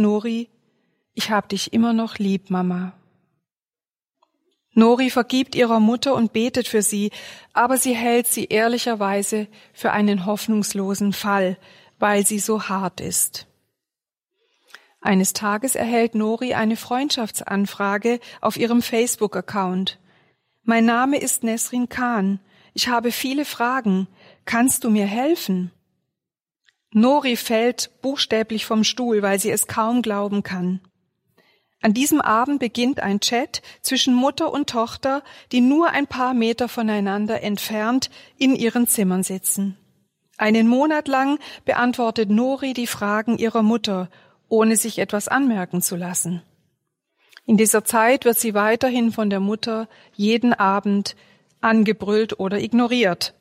Nori: Ich hab dich immer noch lieb, Mama. Nori vergibt ihrer Mutter und betet für sie, aber sie hält sie ehrlicherweise für einen hoffnungslosen Fall, weil sie so hart ist. Eines Tages erhält Nori eine Freundschaftsanfrage auf ihrem Facebook-Account. Mein Name ist Nesrin Khan. Ich habe viele Fragen. Kannst du mir helfen? Nori fällt buchstäblich vom Stuhl, weil sie es kaum glauben kann. An diesem Abend beginnt ein Chat zwischen Mutter und Tochter, die nur ein paar Meter voneinander entfernt in ihren Zimmern sitzen. Einen Monat lang beantwortet Nori die Fragen ihrer Mutter, ohne sich etwas anmerken zu lassen. In dieser Zeit wird sie weiterhin von der Mutter jeden Abend angebrüllt oder ignoriert.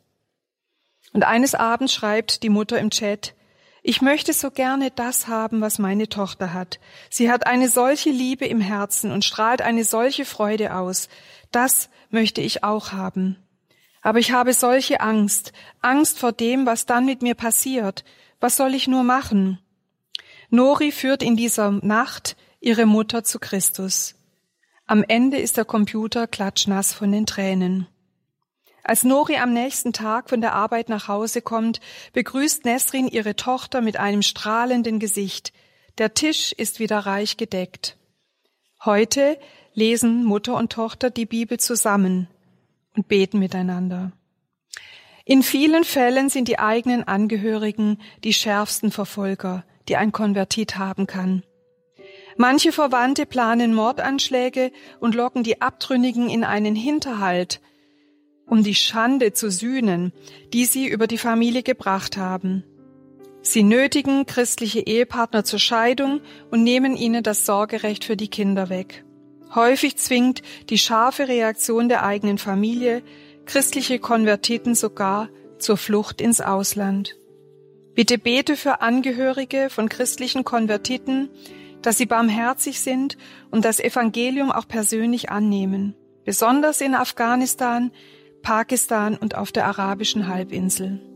Und eines Abends schreibt die Mutter im Chat: Ich möchte so gerne das haben, was meine Tochter hat. Sie hat eine solche Liebe im Herzen und strahlt eine solche Freude aus. Das möchte ich auch haben. Aber ich habe solche Angst vor dem, was dann mit mir passiert. Was soll ich nur machen? Nori führt in dieser Nacht ihre Mutter zu Christus. Am Ende ist der Computer klatschnass von den Tränen. Als Nori am nächsten Tag von der Arbeit nach Hause kommt, begrüßt Nesrin ihre Tochter mit einem strahlenden Gesicht. Der Tisch ist wieder reich gedeckt. Heute lesen Mutter und Tochter die Bibel zusammen und beten miteinander. In vielen Fällen sind die eigenen Angehörigen die schärfsten Verfolger, die ein Konvertit haben kann. Manche Verwandte planen Mordanschläge und locken die Abtrünnigen in einen Hinterhalt, um die Schande zu sühnen, die sie über die Familie gebracht haben. Sie nötigen christliche Ehepartner zur Scheidung und nehmen ihnen das Sorgerecht für die Kinder weg. Häufig zwingt die scharfe Reaktion der eigenen Familie christliche Konvertiten sogar zur Flucht ins Ausland. Bitte bete für Angehörige von christlichen Konvertiten, dass sie barmherzig sind und das Evangelium auch persönlich annehmen, besonders in Afghanistan, Pakistan und auf der arabischen Halbinsel.